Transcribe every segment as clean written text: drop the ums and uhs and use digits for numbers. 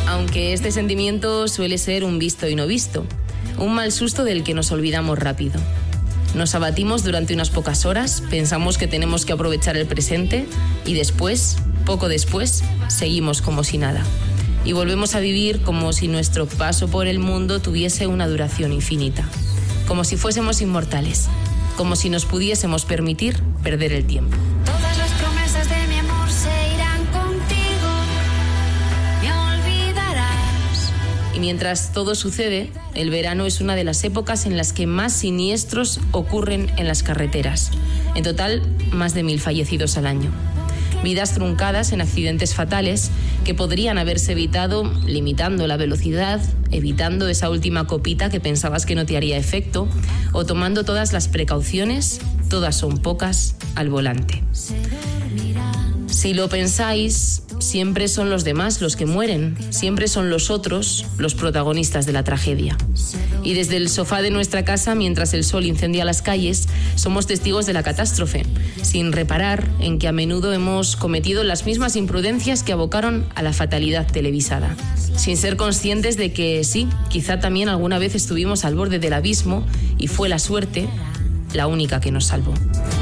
aunque este sentimiento suele ser un visto y no visto, un mal susto del que nos olvidamos rápido. Nos abatimos durante unas pocas horas, pensamos que tenemos que aprovechar el presente y después, poco después, seguimos como si nada. Y volvemos a vivir como si nuestro paso por el mundo tuviese una duración infinita, como si fuésemos inmortales, como si nos pudiésemos permitir perder el tiempo. Todas las promesas de mi amor se irán contigo, me olvidarás. Y mientras todo sucede, el verano es una de las épocas en las que más siniestros ocurren en las carreteras. En total, más de 1000 fallecidos al año. Vidas truncadas en accidentes fatales que podrían haberse evitado limitando la velocidad, evitando esa última copita que pensabas que no te haría efecto, o tomando todas las precauciones, todas son pocas, al volante. Si lo pensáis, siempre son los demás los que mueren, siempre son los otros los protagonistas de la tragedia. Y desde el sofá de nuestra casa, mientras el sol incendia las calles, somos testigos de la catástrofe, sin reparar en que a menudo hemos cometido las mismas imprudencias que abocaron a la fatalidad televisada, sin ser conscientes de que sí, quizá también alguna vez estuvimos al borde del abismo y fue la suerte la única que nos salvó.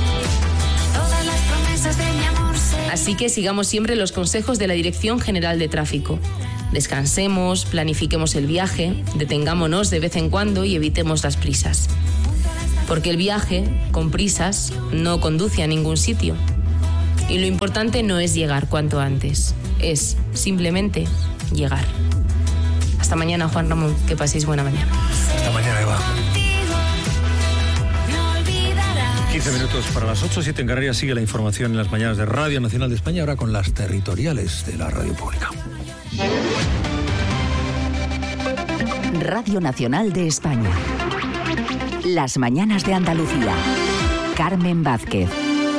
Así que sigamos siempre los consejos de la Dirección General de Tráfico. Descansemos, planifiquemos el viaje, detengámonos de vez en cuando y evitemos las prisas. Porque el viaje, con prisas, no conduce a ningún sitio. Y lo importante no es llegar cuanto antes, es simplemente llegar. Hasta mañana, Juan Ramón, que paséis buena mañana. Hasta mañana, Eva. 15 minutos para las 8, 7 en Canarias. Sigue la información en las mañanas de Radio Nacional de España, ahora con las territoriales de la radio pública. Radio Nacional de España. Las mañanas de Andalucía. Carmen Vázquez.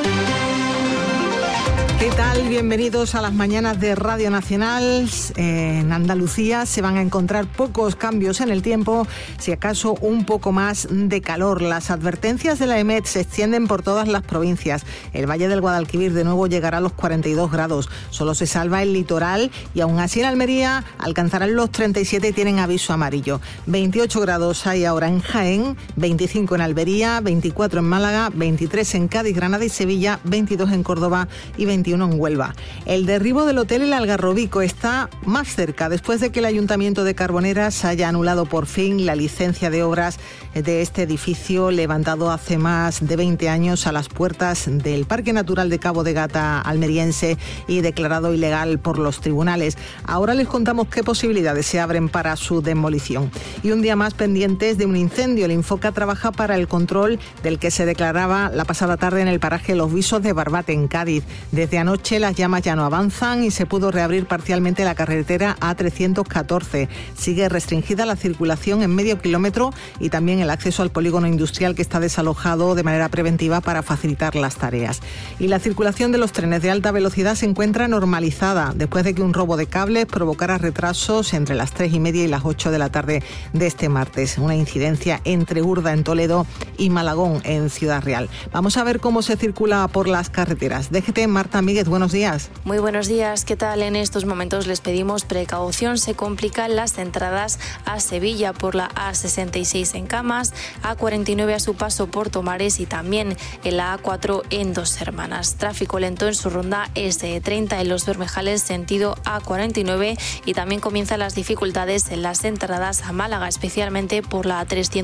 ¿Qué tal? Bienvenidos a las mañanas de Radio Nacional. En Andalucía se van a encontrar pocos cambios en el tiempo, si acaso un poco más de calor. Las advertencias de la EMET se extienden por todas las provincias. El Valle del Guadalquivir de nuevo llegará a los 42 grados. Solo se salva el litoral y aún así en Almería alcanzarán los 37 y tienen aviso amarillo. 28 grados hay ahora en Jaén, 25 en Almería, 24 en Málaga, 23 en Cádiz, Granada y Sevilla, 22 en Córdoba y 21 en Huelva. El derribo del hotel El Algarrobico está más cerca después de que el Ayuntamiento de Carboneras haya anulado por fin la licencia de obras de este edificio levantado hace más de 20 años a las puertas del Parque Natural de Cabo de Gata almeriense y declarado ilegal por los tribunales. Ahora les contamos qué posibilidades se abren para su demolición. Y un día más pendientes de un incendio. El Infoca trabaja para el control del que se declaraba la pasada tarde en el paraje Los Visos de Barbate, en Cádiz. Desde anoche las llamas ya no avanzan y se pudo reabrir parcialmente la carretera A314. Sigue restringida la circulación en medio kilómetro y también el acceso al polígono industrial, que está desalojado de manera preventiva para facilitar las tareas. Y la circulación de los trenes de alta velocidad se encuentra normalizada después de que un robo de cables provocara retrasos entre las 3:30 y las 8 de la tarde de este martes. Una incidencia entre Urda en Toledo y Malagón en Ciudad Real. Vamos a ver cómo se circula por las carreteras. DGT, Marta Míguez, buenos días. Muy buenos días, ¿qué tal? En estos momentos les pedimos precaución. Se complican las entradas a Sevilla por la A66 en Camas, A49 a su paso por Tomares y también en la A4 en Dos Hermanas. Tráfico lento en su ronda S30 en Los Bermejales sentido A49 y también comienzan las dificultades en las entradas a Málaga, especialmente por la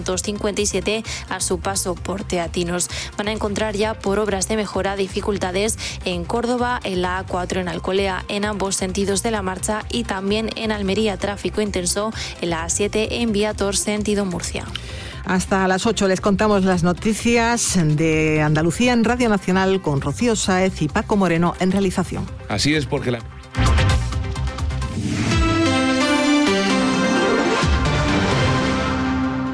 A357 a su paso por Teatinos. Van a encontrar ya por obras de mejora dificultades en Córdoba, en la A4 en Alcolea en ambos sentidos de la marcha y también en Almería tráfico intenso en la A7 en Viator sentido Murcia. Hasta las 8 les contamos las noticias de Andalucía en Radio Nacional con Rocío Sáez y Paco Moreno en realización. Así es, porque la... Una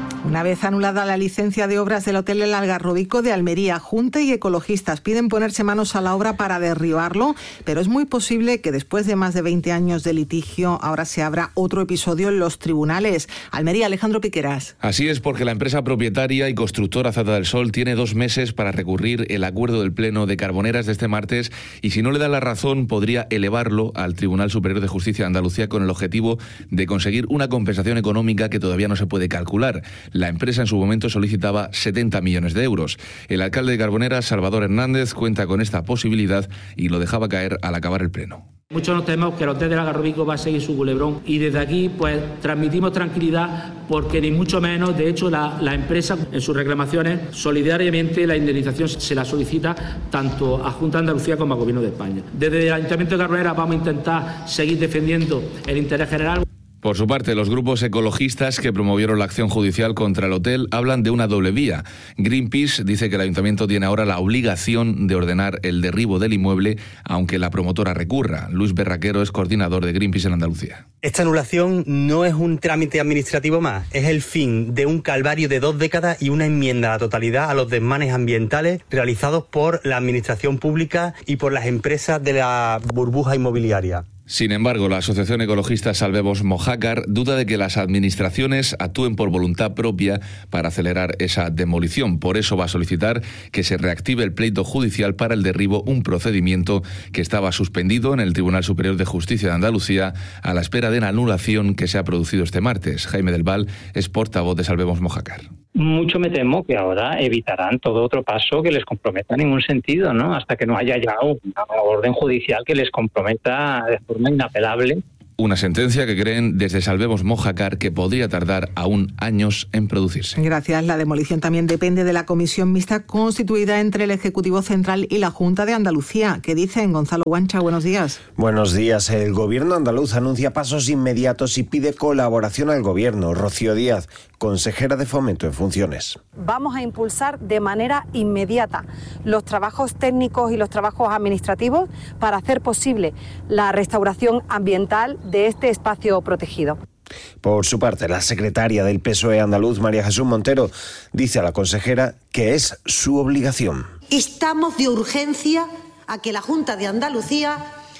Una vez anulada la licencia de obras del Hotel El Algarrobico de Almería, Junta y ecologistas piden ponerse manos a la obra para derribarlo, pero es muy posible que después de más de 20 años de litigio ahora se abra otro episodio en los tribunales. Almería, Alejandro Piqueras. Así es, porque la empresa propietaria y constructora Azata del Sol tiene 2 meses para recurrir el acuerdo del Pleno de Carboneras de este martes y si no le da la razón podría elevarlo al Tribunal Superior de Justicia de Andalucía con el objetivo de conseguir una compensación económica que todavía no se puede calcular. La empresa en su momento solicitaba 70 millones de euros. El alcalde de Carboneras, Salvador Hernández, cuenta con esta posibilidad y lo dejaba caer al acabar el Pleno. Muchos nos tememos que el Hotel del Algarrobico va a seguir su culebrón y desde aquí pues transmitimos tranquilidad porque ni mucho menos, de hecho la empresa en sus reclamaciones solidariamente la indemnización se la solicita tanto a Junta de Andalucía como al Gobierno de España. Desde el Ayuntamiento de Carboneras vamos a intentar seguir defendiendo el interés general. Por su parte, los grupos ecologistas que promovieron la acción judicial contra el hotel hablan de una doble vía. Greenpeace dice que el ayuntamiento tiene ahora la obligación de ordenar el derribo del inmueble, aunque la promotora recurra. Luis Berraquero es coordinador de Greenpeace en Andalucía. Esta anulación no es un trámite administrativo más, es el fin de un calvario de 2 décadas y una enmienda a la totalidad a los desmanes ambientales realizados por la administración pública y por las empresas de la burbuja inmobiliaria. Sin embargo, la asociación ecologista Salvemos Mojácar duda de que las administraciones actúen por voluntad propia para acelerar esa demolición. Por eso va a solicitar que se reactive el pleito judicial para el derribo, un procedimiento que estaba suspendido en el Tribunal Superior de Justicia de Andalucía a la espera de la anulación que se ha producido este martes. Jaime del Val es portavoz de Salvemos Mojácar. Mucho me temo que ahora evitarán todo otro paso que les comprometa en ningún sentido, ¿no? Hasta que no haya ya una orden judicial que les comprometa de forma inapelable. Una sentencia que creen desde Salvemos Mojácar que podría tardar aún años en producirse. Gracias. La demolición también depende de la comisión mixta constituida entre el Ejecutivo Central y la Junta de Andalucía. ¿Qué dicen? Gonzalo Guancha, buenos días. Buenos días. El Gobierno andaluz anuncia pasos inmediatos y pide colaboración al Gobierno. Rocío Díaz, consejera de Fomento en funciones. Vamos a impulsar de manera inmediata los trabajos técnicos y los trabajos administrativos para hacer posible la restauración ambiental de este espacio protegido. Por su parte, la secretaria del PSOE andaluz, María Jesús Montero, dice a la consejera que es su obligación. Estamos de urgencia a que la Junta de Andalucía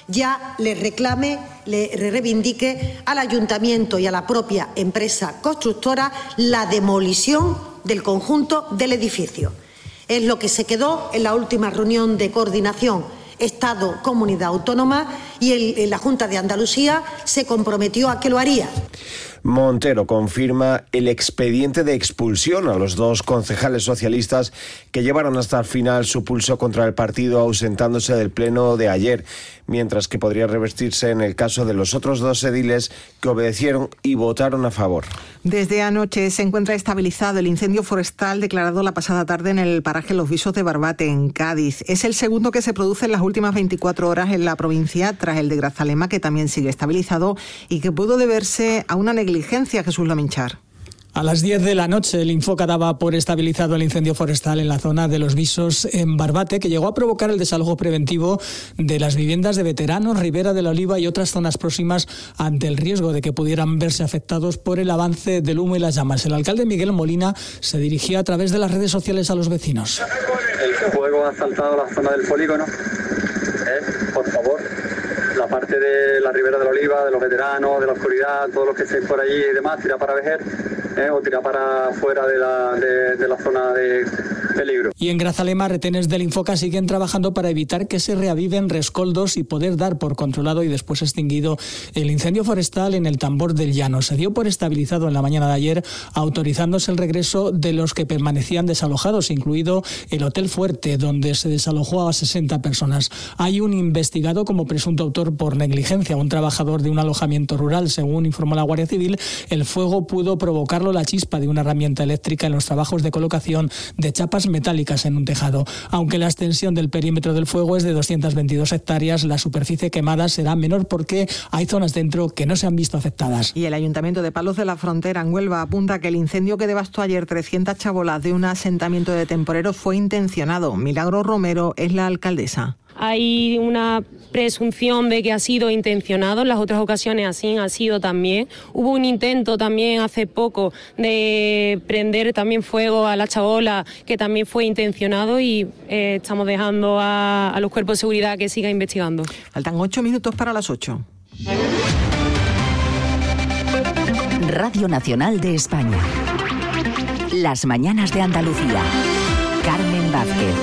ya le reclame, le reivindique al Ayuntamiento y a la propia empresa constructora la demolición del conjunto del edificio. Es lo que se quedó en la última reunión de coordinación Estado-Comunidad Autónoma y la Junta de Andalucía se comprometió a que lo haría. Montero confirma el expediente de expulsión a los 2 concejales socialistas que llevaron hasta el final su pulso contra el partido ausentándose del pleno de ayer, mientras que podría revertirse en el caso de los otros 2 ediles que obedecieron y votaron a favor. Desde anoche se encuentra estabilizado el incendio forestal declarado la pasada tarde en el paraje Los Visos de Barbate, en Cádiz. Es el segundo que se produce en las últimas 24 horas en la provincia, tras el de Grazalema, que también sigue estabilizado y que pudo deberse a una negligencia. Jesús Lominchar. A las 10 de la noche, el Infoca daba por estabilizado el incendio forestal en la zona de Los Visos, en Barbate, que llegó a provocar el desalojo preventivo de las viviendas de veteranos, Ribera de la Oliva y otras zonas próximas ante el riesgo de que pudieran verse afectados por el avance del humo y las llamas. El alcalde Miguel Molina se dirigía a través de las redes sociales a los vecinos. El fuego ha saltado la zona del polígono. Por favor, la parte de la Ribera de la Oliva, de los veteranos, de la oscuridad, todos los que estén por allí y demás, tira para Vejer, o tira para fuera de la zona de peligro. Y en Grazalema, retenes del Infoca siguen trabajando para evitar que se reaviven rescoldos y poder dar por controlado y después extinguido el incendio forestal en el Tambor del Llano. Se dio por estabilizado en la mañana de ayer, autorizándose el regreso de los que permanecían desalojados, incluido el Hotel Fuerte, donde se desalojó a 60 personas. Hay un investigado como presunto autor por negligencia, un trabajador de un alojamiento rural. Según informó la Guardia Civil, el fuego pudo provocarlo la chispa de una herramienta eléctrica en los trabajos de colocación de chapas metálicas en un tejado. Aunque la extensión del perímetro del fuego es de 222 hectáreas, la superficie quemada será menor porque hay zonas dentro que no se han visto afectadas. Y el Ayuntamiento de Palos de la Frontera, en Huelva, apunta que el incendio que devastó ayer 300 chabolas de un asentamiento de temporeros fue intencionado. Milagro Romero es la alcaldesa. hay una presunción de que ha sido intencionado, en las otras ocasiones así ha sido también. Hubo un intento también hace poco de prender también fuego a la chabola, que también fue intencionado, y estamos dejando a los cuerpos de seguridad que sigan investigando. Faltan 8 minutos para las 8. Radio Nacional de España. Las mañanas de Andalucía. Carmen Vázquez.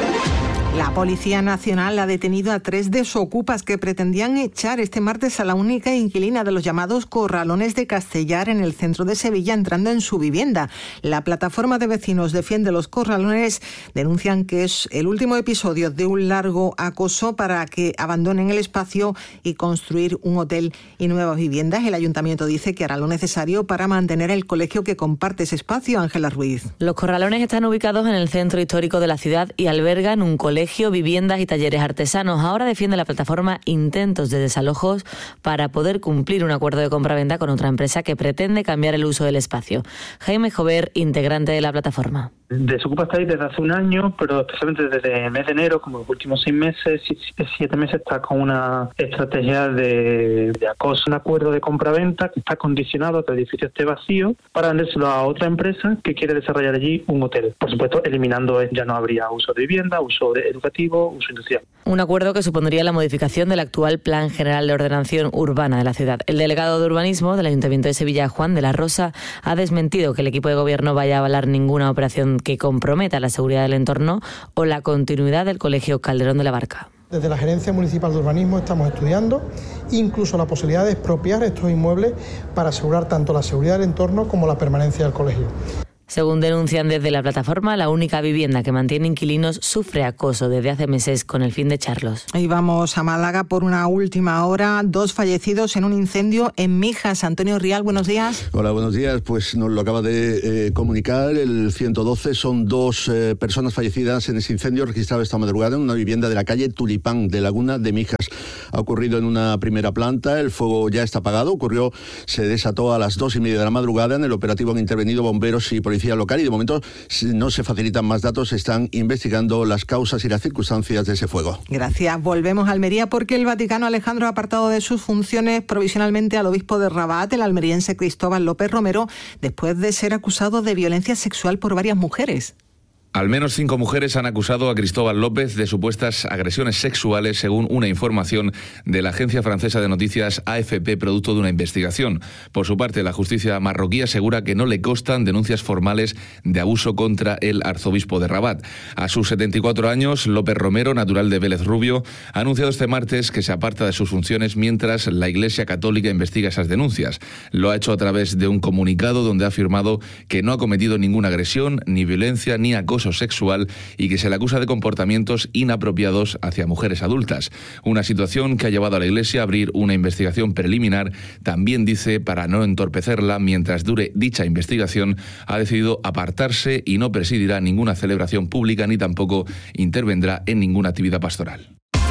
La Policía Nacional ha detenido a 3 desocupas que pretendían echar este martes a la única inquilina de los llamados corralones de Castellar en el centro de Sevilla, entrando en su vivienda. La plataforma de vecinos Defiende los Corralones denuncian que es el último episodio de un largo acoso para que abandonen el espacio y construir un hotel y nuevas viviendas. El ayuntamiento dice que hará lo necesario para mantener el colegio que comparte ese espacio. Ángela Ruiz. Los corralones están ubicados en el centro histórico de la ciudad y albergan un colegio, viviendas y talleres artesanos. Ahora defiende la plataforma intentos de desalojos para poder cumplir un acuerdo de compraventa con otra empresa que pretende cambiar el uso del espacio. Jaime Jover, integrante de la plataforma. Desocupa está ahí desde hace un año, pero especialmente desde el mes de enero, como los últimos 6 meses, 7 meses, está con una estrategia de acoso, un acuerdo de compraventa que está condicionado a que el edificio esté vacío para vendérselo a otra empresa que quiere desarrollar allí un hotel. Por supuesto, eliminando, ya no habría uso de vivienda, uso educativo, uso industrial. Un acuerdo que supondría la modificación del actual Plan General de Ordenación Urbana de la ciudad. El delegado de Urbanismo del Ayuntamiento de Sevilla, Juan de la Rosa, ha desmentido que el equipo de gobierno vaya a avalar ninguna operación que comprometa la seguridad del entorno o la continuidad del Colegio Calderón de la Barca. Desde la Gerencia Municipal de Urbanismo estamos estudiando incluso la posibilidad de expropiar estos inmuebles para asegurar tanto la seguridad del entorno como la permanencia del colegio. Según denuncian desde la plataforma, la única vivienda que mantiene inquilinos sufre acoso desde hace meses con el fin de echarlos. Y vamos a Málaga por una última hora. 2 fallecidos en un incendio en Mijas. Antonio Rial, buenos días. Hola, buenos días. Pues nos lo acaba de comunicar el 112. Son 2 personas fallecidas en ese incendio registrado esta madrugada en una vivienda de la calle Tulipán de Laguna de Mijas. Ha ocurrido en una primera planta. El fuego ya está apagado. Se desató a las 2:30 de la madrugada. En el operativo han intervenido bomberos y policía local y de momento no se facilitan más datos. Se están investigando las causas y las circunstancias de ese fuego. Gracias. Volvemos a Almería porque el Vaticano, Alejandro, ha apartado de sus funciones provisionalmente al obispo de Rabat, el almeriense Cristóbal López Romero, después de ser acusado de violencia sexual por varias mujeres. Al menos 5 mujeres han acusado a Cristóbal López de supuestas agresiones sexuales, según una información de la agencia francesa de noticias AFP, producto de una investigación. Por su parte, la justicia marroquí asegura que no le constan denuncias formales de abuso contra el arzobispo de Rabat. A sus 74 años, López Romero, natural de Vélez Rubio, ha anunciado este martes que se aparta de sus funciones mientras la Iglesia Católica investiga esas denuncias. Lo ha hecho a través de un comunicado donde ha afirmado que no ha cometido ninguna agresión, ni violencia, ni acoso sexual y que se le acusa de comportamientos inapropiados hacia mujeres adultas. Una situación que ha llevado a la Iglesia a abrir una investigación preliminar, también dice, para no entorpecerla mientras dure dicha investigación, ha decidido apartarse y no presidirá ninguna celebración pública ni tampoco intervendrá en ninguna actividad pastoral.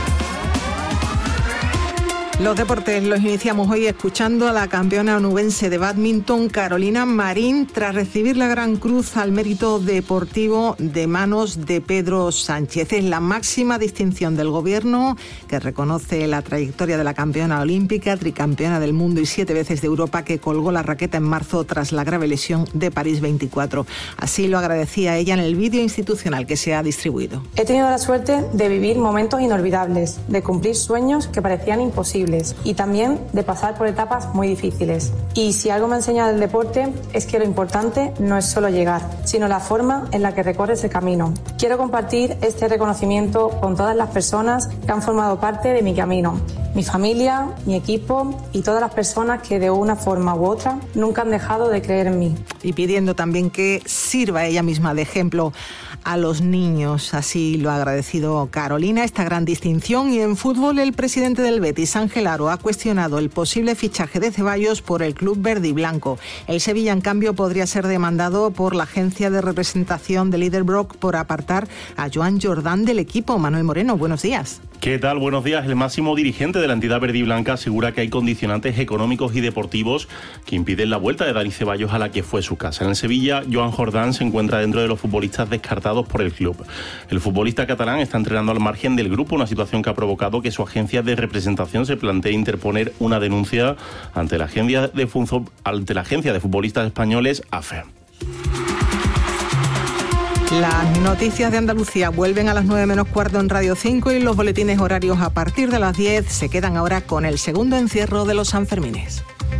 Los deportes los iniciamos hoy escuchando a la campeona onubense de bádminton, Carolina Marín, tras recibir la Gran Cruz al Mérito Deportivo de manos de Pedro Sánchez. Es la máxima distinción del Gobierno que reconoce la trayectoria de la campeona olímpica, tricampeona del mundo y 7 veces de Europa, que colgó la raqueta en marzo tras la grave lesión de París 24. Así lo agradecía ella en el vídeo institucional que se ha distribuido. He tenido la suerte de vivir momentos inolvidables, de cumplir sueños que parecían imposibles y también de pasar por etapas muy difíciles. Y si algo me ha enseñado el deporte es que lo importante no es solo llegar, sino la forma en la que recorres el camino. Quiero compartir este reconocimiento con todas las personas que han formado parte de mi camino, mi familia, mi equipo y todas las personas que de una forma u otra nunca han dejado de creer en mí. Y pidiendo también que sirva ella misma de ejemplo a los niños. Así lo ha agradecido Carolina, esta gran distinción. Y en fútbol, el presidente del Betis, Ángel Aro, ha cuestionado el posible fichaje de Ceballos por el club verde y blanco. El Sevilla, en cambio, podría ser demandado por la agencia de representación de Liderbrock por apartar a Joan Jordán del equipo. Manuel Moreno, buenos días. ¿Qué tal? Buenos días. El máximo dirigente de de la entidad verde y blanca asegura que hay condicionantes económicos y deportivos que impiden la vuelta de Dani Ceballos a la que fue su casa. En el Sevilla, Joan Jordán se encuentra dentro de los futbolistas descartados por el club. El futbolista catalán está entrenando al margen del grupo, una situación que ha provocado que su agencia de representación se plantee interponer una denuncia ante la agencia de futbolistas españoles, AFE. Las noticias de Andalucía vuelven a las 9 menos cuarto en Radio 5 y los boletines horarios a partir de las 10 se quedan ahora con el segundo encierro de los Sanfermines.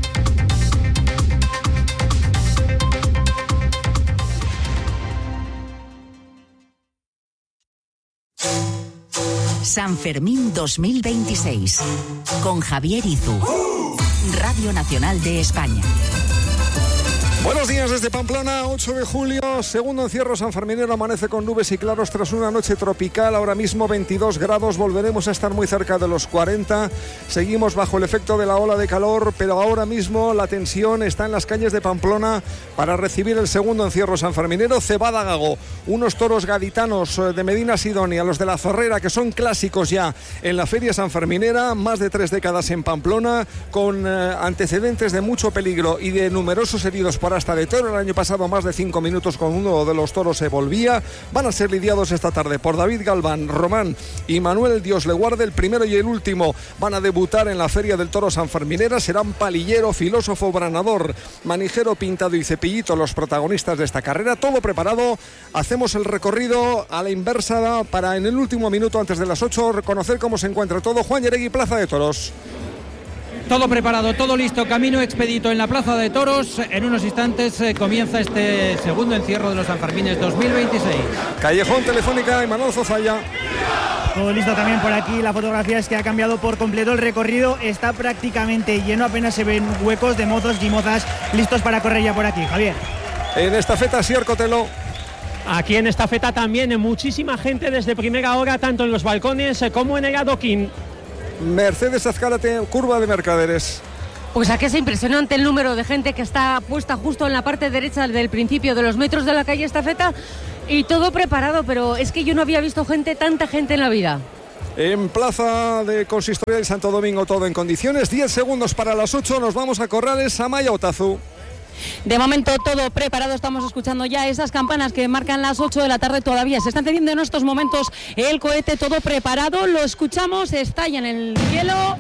San Fermín 2026 con Javier Izu, Radio Nacional de España. Buenos días desde Pamplona, 8 de julio, segundo encierro sanferminero, amanece con nubes y claros tras una noche tropical, ahora mismo 22 grados, volveremos a estar muy cerca de los 40, seguimos bajo el efecto de la ola de calor, pero ahora mismo la tensión está en las calles de Pamplona para recibir el segundo encierro sanferminero. Cebada Gago, unos toros gaditanos de Medina Sidonia, los de la Zorrera, que son clásicos ya en la feria sanferminera, más de 3 décadas en Pamplona, con antecedentes de mucho peligro y de numerosos heridos por hasta de toro. El año pasado más de 5 minutos con uno de los toros se volvía. Van a ser lidiados esta tarde por David Galván, Román y Manuel Dios le guarde. El primero y el último van a debutar en la Feria del Toro sanferminera. Serán Palillero, Filósofo, Branador, Manijero, Pintado y Cepillito los protagonistas de esta carrera. Todo preparado. Hacemos el recorrido a la inversa para en el último minuto antes de las 8 reconocer cómo se encuentra todo. Juan Yeregui, Plaza de Toros. Todo preparado, todo listo, camino expedito en la Plaza de Toros. En unos instantes comienza este segundo encierro de los Sanfermines 2026. Callejón, Telefónica y Manuel Zozaya. Todo listo también por aquí. La fotografía es que ha cambiado por completo el recorrido. Está prácticamente lleno, apenas se ven huecos de mozos y mozas listos para correr ya por aquí. Javier. En estafeta, Sier Cotelo. Aquí en estafeta también muchísima gente desde primera hora, tanto en los balcones como en el adoquín. Mercedes Azcárate, curva de Mercaderes. Pues aquí es impresionante el número de gente que está puesta justo en la parte derecha del principio de los metros de la calle Estafeta y todo preparado, pero es que yo no había visto tanta gente en la vida. En Plaza de Consistoria de Santo Domingo todo en condiciones, 10 segundos para las 8, nos vamos a Corrales, Amaya Otazu. De momento todo preparado, estamos escuchando ya esas campanas que marcan las 8 de la tarde, todavía se está encendiendo en estos momentos el cohete, todo preparado, lo escuchamos, estalla en el cielo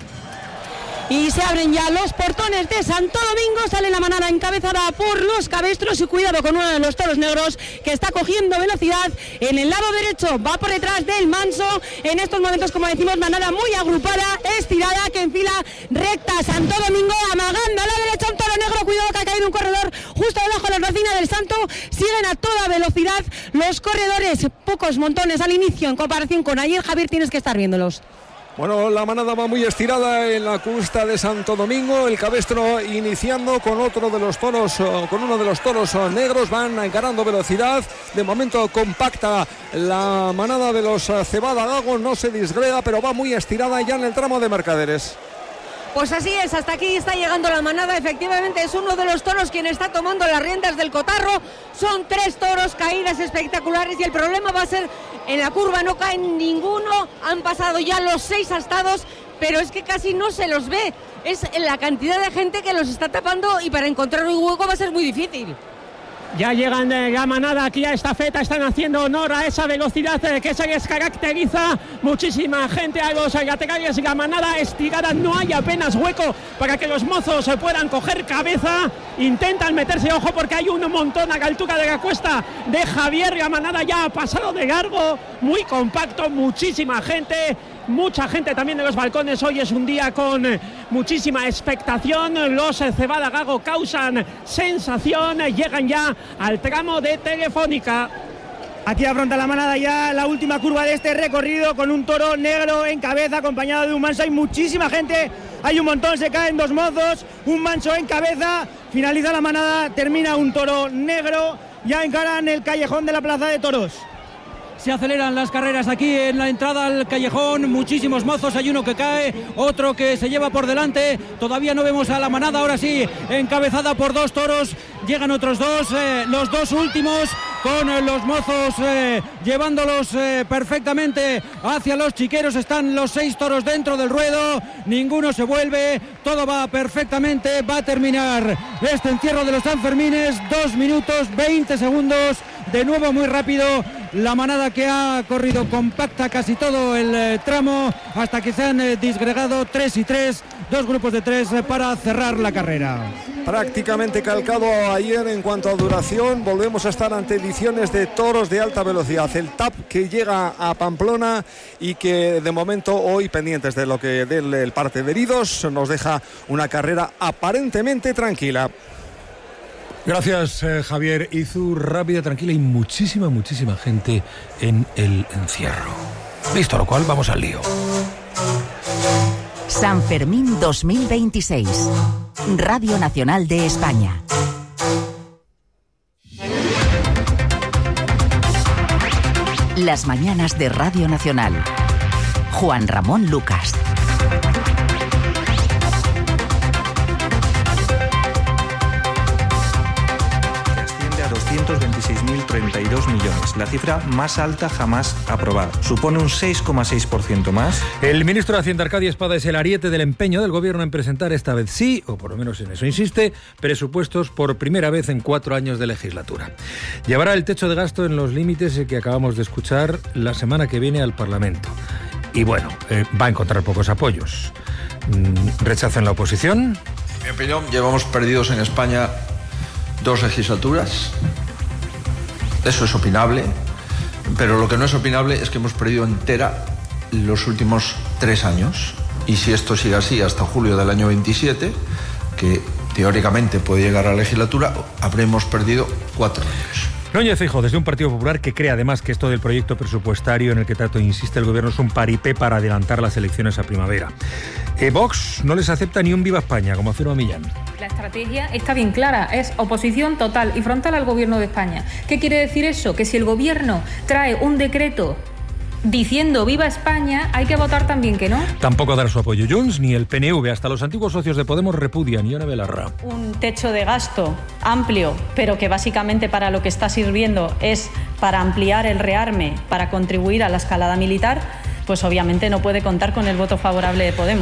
y se abren ya los portones de Santo Domingo, sale la manada encabezada por los cabestros y cuidado con uno de los toros negros que está cogiendo velocidad en el lado derecho, va por detrás del manso, en estos momentos como decimos manada muy agrupada, estirada, que enfila recta Santo Domingo, amagando a la derecha un toro negro, cuidado que ha caído un corredor justo debajo de la racina del Santo, siguen a toda velocidad los corredores, pocos montones al inicio en comparación con ayer. Javier, tienes que estar viéndolos. Bueno, la manada va muy estirada en la cuesta de Santo Domingo, el cabestro iniciando con otro de los toros, con uno de los toros negros, van ganando velocidad, de momento compacta la manada de los Cebada Gago, no se disgrega, pero va muy estirada ya en el tramo de Mercaderes. Pues así es, hasta aquí está llegando la manada, efectivamente es uno de los toros quien está tomando las riendas del cotarro, son 3 toros, caídas espectaculares y el problema va a ser en la curva, no caen ninguno, han pasado ya los 6 astados, pero es que casi no se los ve, es la cantidad de gente que los está tapando y para encontrar un hueco va a ser muy difícil. Ya llegan de la manada aquí a Estafeta, están haciendo honor a esa velocidad que se les caracteriza. Muchísima gente a los laterales, la manada estirada, no hay apenas hueco para que los mozos puedan coger cabeza. Intentan meterse, ojo, porque hay un montón a la altura de la cuesta de Javier. La manada ya ha pasado de largo, muy compacto, muchísima gente. Mucha gente también en los balcones, hoy es un día con muchísima expectación, los Cebada Gago causan sensación, llegan ya al tramo de Telefónica. Aquí afronta la manada ya la última curva de este recorrido con un toro negro en cabeza acompañado de un manso, hay muchísima gente, hay un montón, se caen 2 mozos, un manso en cabeza, finaliza la manada, termina un toro negro, ya encaran el callejón de la Plaza de Toros. Se aceleran las carreras aquí en la entrada al callejón, muchísimos mozos, hay uno que cae, otro que se lleva por delante, todavía no vemos a la manada, ahora sí, encabezada por 2 toros, llegan otros 2, los 2 últimos con los mozos llevándolos perfectamente hacia los chiqueros. Están los 6 toros dentro del ruedo, ninguno se vuelve, todo va perfectamente. Va a terminar este encierro de los Sanfermines, 2 minutos 20 segundos, de nuevo muy rápido. La manada que ha corrido compacta casi todo el tramo hasta que se han disgregado 3 y 3, 2 grupos de 3 para cerrar la carrera. Prácticamente calcado ayer en cuanto a duración. Volvemos a estar ante ediciones de toros de alta velocidad. El TAP que llega a Pamplona y que de momento hoy, pendientes de lo que del parte de heridos, nos deja una carrera aparentemente tranquila. Gracias, Javier Izu. Rápida, tranquila y muchísima gente en el encierro. Visto lo cual, vamos al lío. San Fermín 2026. Radio Nacional de España. Las mañanas de Radio Nacional. Juan Ramón Lucas. Asciende a 226.032 millones, la cifra más alta jamás aprobada. Supone un 6,6% más. El ministro de Hacienda, Arcadio Espada, es el ariete del empeño del gobierno en presentar esta vez sí, o por lo menos en eso insiste, presupuestos por primera vez en 4 años de legislatura. Llevará el techo de gasto en los límites que acabamos de escuchar la semana que viene al Parlamento. Y bueno, va a encontrar pocos apoyos. ¿Rechazo en la oposición? En mi opinión, llevamos perdidos en España 2 legislaturas. Eso es opinable, pero lo que no es opinable es que hemos perdido entera los últimos 3 años. Y si esto sigue así hasta julio del año 27, que teóricamente puede llegar a la legislatura, habremos perdido 4 años. Núñez Feijóo, desde un Partido Popular que cree además que esto del proyecto presupuestario en el que tanto insiste el gobierno es un paripé para adelantar las elecciones a primavera. Vox no les acepta ni un Viva España, como afirma Millán. La estrategia está bien clara, es oposición total y frontal al gobierno de España. ¿Qué quiere decir eso? Que si el gobierno trae un decreto diciendo Viva España, hay que votar también que no. Tampoco dar su apoyo Junts ni el PNV. Hasta los antiguos socios de Podemos repudian. Ione Belarra. Un techo de gasto amplio, pero que básicamente para lo que está sirviendo es para ampliar el rearme, para contribuir a la escalada militar, pues obviamente no puede contar con el voto favorable de Podemos.